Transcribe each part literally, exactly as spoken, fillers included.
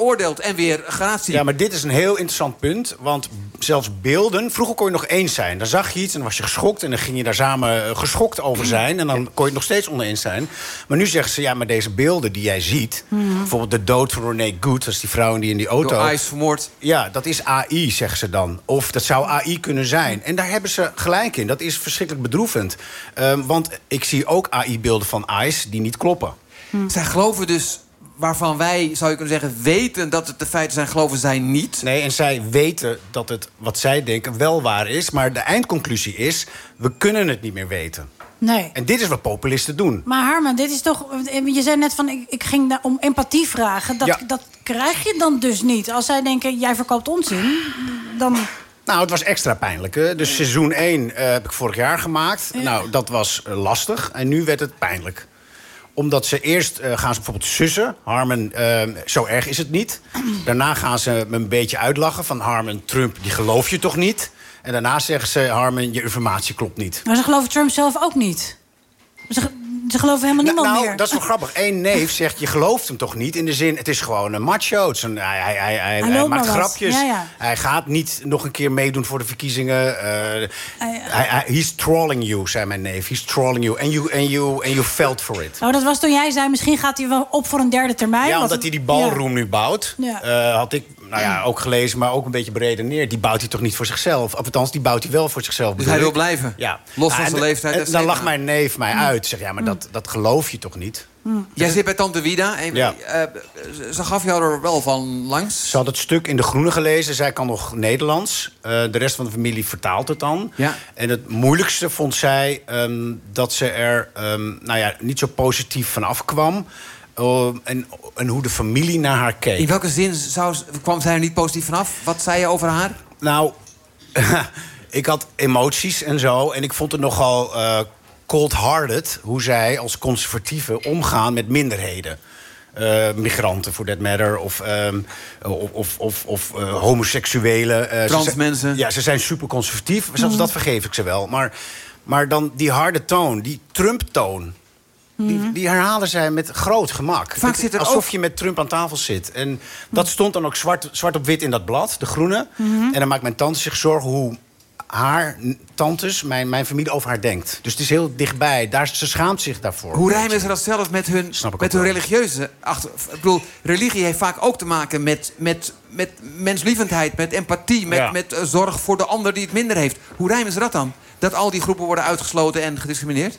veroordeeld en weer gratie. Ja, maar dit is een heel interessant punt. Want zelfs beelden... Vroeger kon je nog eens zijn. Dan zag je iets en dan was je geschokt. En dan ging je daar samen geschokt over zijn. En dan kon je het nog steeds oneens zijn. Maar nu zeggen ze, ja, maar deze beelden die jij ziet... Mm. bijvoorbeeld de dood van Renee Good... dat is die vrouw die in die auto... Door ICE vermoord. Ja, dat is A I, zeggen ze dan. Of dat zou A I kunnen zijn. En daar hebben ze gelijk in. Dat is verschrikkelijk bedroevend. Um, want ik zie ook A I-beelden van ICE die niet kloppen. Hm. Zij geloven dus... waarvan wij, zou je kunnen zeggen, weten dat het de feiten zijn, geloven zij niet. Nee, en zij weten dat het, wat zij denken, wel waar is. Maar de eindconclusie is, we kunnen het niet meer weten. Nee. En dit is wat populisten doen. Maar Harmen, dit is toch... Je zei net van, ik, ik ging daar om empathie vragen. Dat, ja. dat krijg je dan dus niet. Als zij denken, jij verkoopt onzin, dan... Nou, het was extra pijnlijk. Hè? Dus seizoen één uh, heb ik vorig jaar gemaakt. Ja. Nou, dat was uh, lastig. En nu werd het pijnlijk. Omdat ze eerst uh, gaan ze bijvoorbeeld sussen. Harmen, uh, zo erg is het niet. Daarna gaan ze me een beetje uitlachen. Van Harmen, Trump, die geloof je toch niet? En daarna zeggen ze, Harmen, je informatie klopt niet. Maar ze geloven Trump zelf ook niet. Ze, ze geloven helemaal niemand nou, meer. Nou, dat is wel grappig. Eén neef zegt, je gelooft hem toch niet? In de zin, het is gewoon een macho. Het is een, hij, hij, hij, hij, hij, hij maakt grapjes. Ja, ja. Hij gaat niet nog een keer meedoen voor de verkiezingen. Uh, hij, hij, he's trolling you, zei mijn neef. He's trolling you. And you, and you, and you felt for it. Oh, dat was toen jij zei, misschien gaat hij wel op voor een derde termijn. Ja, omdat hij die ballroom ja. nu bouwt. Ja. Uh, had ik nou ja, ook gelezen, maar ook een beetje beredeneerd. Die bouwt hij toch niet voor zichzelf? Of althans, die bouwt hij wel voor zichzelf. Dus hij wil blijven? Ja. Los van nou, zijn leeftijd. En, en dan lag mijn neef mij uit. Zeg, ja, maar mm. dat, dat geloof je toch niet? Mm. Jij zit bij Tante Vida. En, ja. uh, ze gaf jou er wel van langs. Ze had het stuk in De Groene gelezen. Zij kan nog Nederlands. Uh, de rest van de familie vertaalt het dan. Ja. En het moeilijkste vond zij um, dat ze er um, nou ja, niet zo positief van afkwam. Uh, en, en hoe de familie naar haar keek. In welke zin zou, kwam zij er niet positief vanaf? Wat zei je over haar? Nou, ik had emoties en zo. En ik vond het nogal uh, cold-hearted hoe zij als conservatieven omgaan met minderheden. Uh, migranten, for that matter, of, um, of, of, of, of uh, homoseksuelen. Uh, Trans ze, mensen. Ja, ze zijn super conservatief. Zelfs mm. dat vergeef ik ze wel. Maar, maar dan die harde toon, die Trump-toon... Die, die herhalen zij met groot gemak. Vaak zit er alsof ook... je met Trump aan tafel zit. En dat stond dan ook zwart, zwart op wit in dat blad, De Groene. Mm-hmm. En dan maakt mijn tante zich zorgen hoe haar tantes, mijn, mijn familie, over haar denkt. Dus het is heel dichtbij. Daar, ze schaamt zich daarvoor. Hoe rijmen ze dat zelf met hun, met hun religieuze achter... Ik bedoel, religie heeft vaak ook te maken met, met, met menslievendheid, met empathie... met, ja. met uh, zorg voor de ander die het minder heeft. Hoe rijmen ze dat dan? Dat al die groepen worden uitgesloten en gediscrimineerd?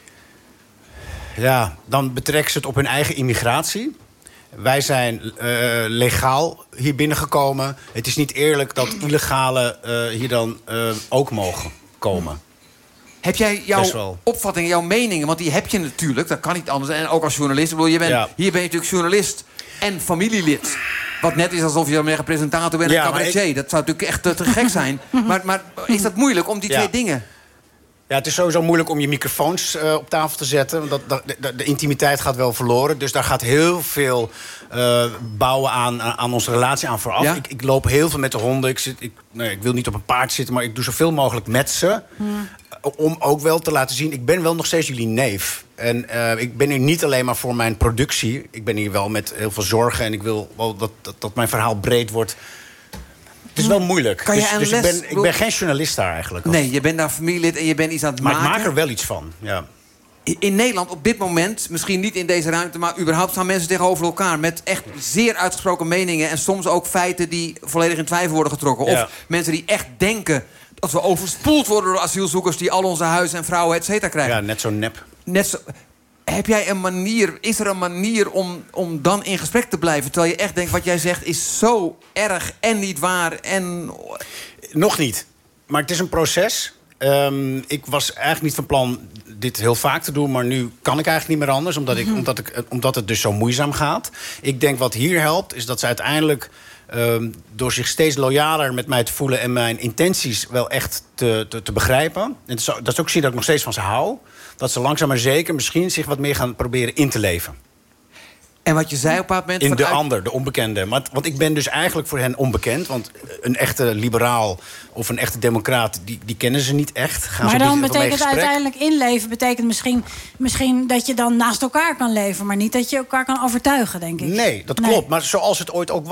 Ja, dan betrekken ze het op hun eigen immigratie. Wij zijn uh, legaal hier binnengekomen. Het is niet eerlijk dat illegale uh, hier dan uh, ook mogen komen. Heb jij jouw opvattingen, jouw meningen... want die heb je natuurlijk, dat kan niet anders... en ook als journalist. Ik bedoel, je bent, ja. Hier ben je natuurlijk journalist en familielid. Wat net is alsof je een presentator bent en ja, cabaretier. Ik... Dat zou natuurlijk echt uh, te gek zijn. maar, maar is dat moeilijk om die ja. twee dingen... Ja, het is sowieso moeilijk om je microfoons uh, op tafel te zetten. Want dat, de, de, de intimiteit gaat wel verloren. Dus daar gaat heel veel uh, bouwen aan, aan onze relatie aan vooraf. Ja? Ik, ik loop heel veel met de honden. Ik, zit, ik, nee, ik wil niet op een paard zitten, maar ik doe zoveel mogelijk met ze. Hmm. Om ook wel te laten zien, ik ben wel nog steeds jullie neef. En uh, ik ben hier niet alleen maar voor mijn productie. Ik ben hier wel met heel veel zorgen. En ik wil wel dat, dat, dat mijn verhaal breed wordt... Het is wel moeilijk. Kan dus je dus les... ik, ben, ik ben geen journalist daar eigenlijk. Nee, je bent daar familielid en je bent iets aan het maar maken. Maar ik maak er wel iets van, ja. In Nederland op dit moment, misschien niet in deze ruimte... maar überhaupt staan mensen tegenover elkaar... met echt zeer uitgesproken meningen... en soms ook feiten die volledig in twijfel worden getrokken. Ja. Of mensen die echt denken dat we overspoeld worden door asielzoekers... die al onze huizen en vrouwen, et cetera, krijgen. Ja, net zo nep. Net zo... Heb jij een manier, is er een manier om, om dan in gesprek te blijven... terwijl je echt denkt, wat jij zegt is zo erg en niet waar en... Nog niet, maar het is een proces. Um, ik was eigenlijk niet van plan dit heel vaak te doen... maar nu kan ik eigenlijk niet meer anders, omdat, ik, omdat, ik, omdat het dus zo moeizaam gaat. Ik denk wat hier helpt, is dat ze uiteindelijk... Um, door zich steeds loyaler met mij te voelen... en mijn intenties wel echt te, te, te begrijpen. En dat is, dat is ook zien dat ik nog steeds van ze hou... dat ze langzaam maar zeker misschien zich wat meer gaan proberen in te leven. En wat je zei op een bepaald moment... In vanuit... de ander, de onbekende. Want, want ik ben dus eigenlijk voor hen onbekend. Want een echte liberaal of een echte democraat... die, die kennen ze niet echt. Gaan maar ze dan betekent uiteindelijk inleven... betekent misschien, misschien dat je dan naast elkaar kan leven... maar niet dat je elkaar kan overtuigen, denk ik. Nee, dat nee. klopt. Maar zoals het ooit ook was...